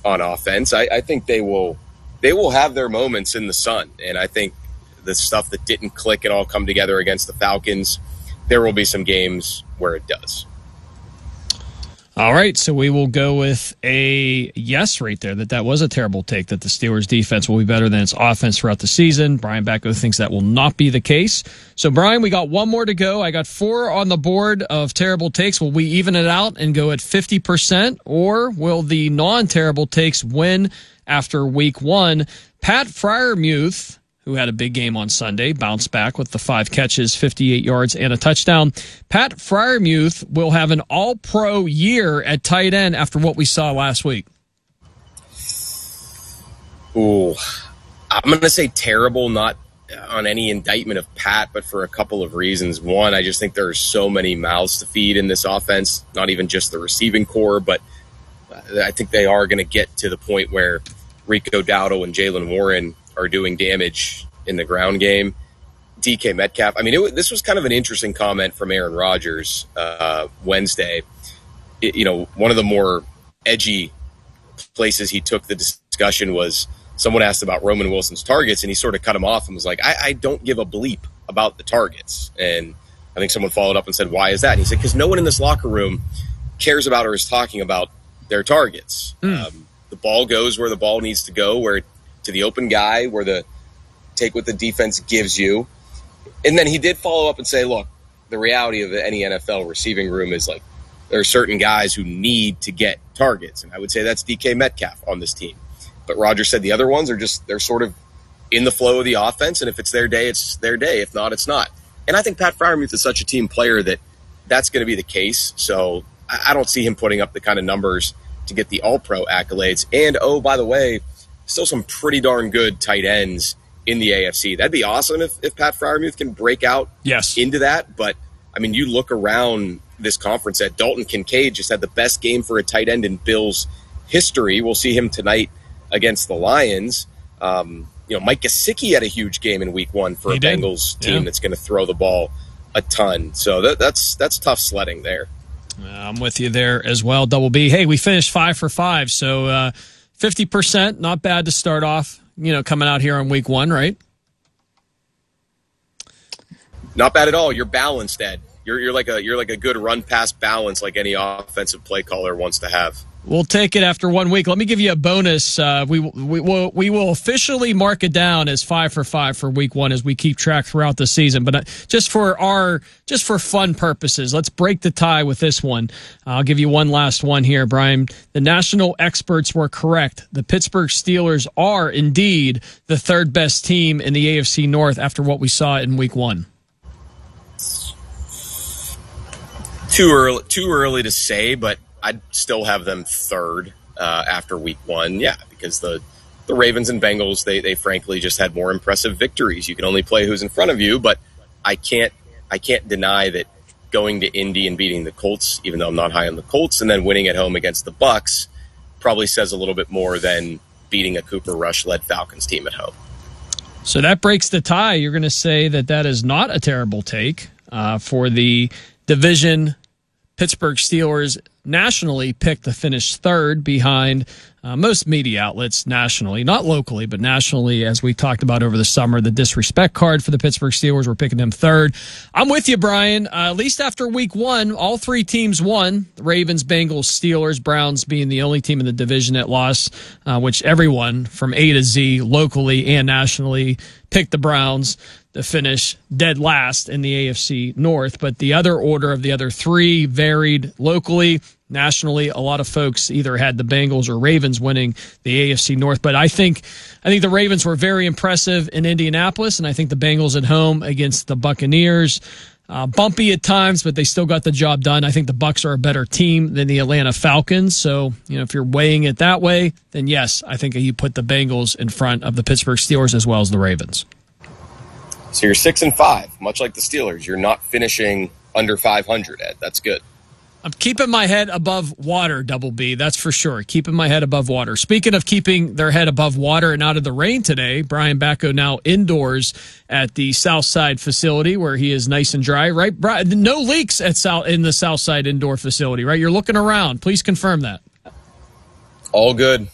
on offense. I think they will have their moments in the sun, and I think the stuff that didn't click and all come together against the Falcons, there will be some games where it does. All right, so we will go with a yes right there, that was a terrible take, that the Steelers' defense will be better than its offense throughout the season. Brian Batko thinks that will not be the case. So, Brian, we got one more to go. I got 4 on the board of terrible takes. Will we even it out and go at 50%, or will the non-terrible takes win after week 1? Pat Freiermuth, who had a big game on Sunday, bounced back with the 5 catches, 58 yards, and a touchdown. Pat Freiermuth will have an all-pro year at tight end after what we saw last week. Ooh, I'm going to say terrible, not on any indictment of Pat, but for a couple of reasons. One, I just think there are so many mouths to feed in this offense, not even just the receiving core, but I think they are going to get to the point where Rico Dowdle and Jaylen Warren are doing damage in the ground game. DK Metcalf, I mean, this was kind of an interesting comment from Aaron Rodgers Wednesday. One of the more edgy places he took the discussion was someone asked about Roman Wilson's targets, and he sort of cut him off and was like, I don't give a bleep about the targets. And I think someone followed up and said, why is that? And he said, because no one in this locker room cares about or is talking about their targets. The ball goes where the ball needs to go, to the open guy, take what the defense gives you. And then he did follow up and say, look, the reality of any NFL receiving room is like there are certain guys who need to get targets. And I would say that's DK Metcalf on this team. But Roger said the other ones they're sort of in the flow of the offense. And if it's their day, it's their day. If not, it's not. And I think Pat Freiermuth is such a team player that's going to be the case. So I don't see him putting up the kind of numbers to get the all-pro accolades. And, oh, by the way, still some pretty darn good tight ends in the AFC. That'd be awesome if Pat Freiermuth can break out into that. But, I mean, you look around this conference at Dalton Kincaid just had the best game for a tight end in Bills history. We'll see him tonight against the Lions. Mike Gesicki had a huge game in week 1 for a Bengals team that's going to throw the ball a ton. So that's tough sledding there. I'm with you there as well, Double B. Hey, we finished 5 for 5, so 50%, not bad to start off, coming out here on week 1, right? Not bad at all. You're balanced, Ed. You're like a good run pass balance, like any offensive play caller wants to have. We'll take it after 1 week. Let me give you a bonus. We will officially mark it down as 5 for 5 for week 1 as we keep track throughout the season. But just for fun purposes, let's break the tie with this one. I'll give you one last one here, Brian. The national experts were correct. The Pittsburgh Steelers are indeed the 3rd best team in the AFC North after what we saw in week 1. Too early to say, but I'd still have them 3rd after week 1. Yeah, because the Ravens and Bengals, they frankly just had more impressive victories. You can only play who's in front of you, but I can't deny that going to Indy and beating the Colts, even though I'm not high on the Colts, and then winning at home against the Bucs probably says a little bit more than beating a Cooper Rush-led Falcons team at home. So that breaks the tie. You're going to say that is not a terrible take for the division. Pittsburgh Steelers nationally picked to finish 3rd behind most media outlets nationally, not locally, but nationally, as we talked about over the summer. The disrespect card for the Pittsburgh Steelers, we're picking them 3rd. I'm with you, Brian. At least after week 1, all 3 teams won. The Ravens, Bengals, Steelers, Browns being the only team in the division that lost, which everyone from A to Z, locally and nationally, picked the Browns to finish dead last in the AFC North. But the other order of the other 3 varied locally. Nationally, a lot of folks either had the Bengals or Ravens winning the AFC North. But I think the Ravens were very impressive in Indianapolis, and I think the Bengals at home against the Buccaneers, bumpy at times, but they still got the job done. I think the Bucs are a better team than the Atlanta Falcons. So, if you're weighing it that way, then yes, I think you put the Bengals in front of the Pittsburgh Steelers as well as the Ravens. So you're 6 and 5, much like the Steelers. You're not finishing under 500, Ed. That's good. I'm keeping my head above water, Double B. That's for sure. Keeping my head above water. Speaking of keeping their head above water and out of the rain today, Brian Batko now indoors at the Southside facility where he is nice and dry, right? No leaks in the Southside indoor facility, right? You're looking around. Please confirm that. All good.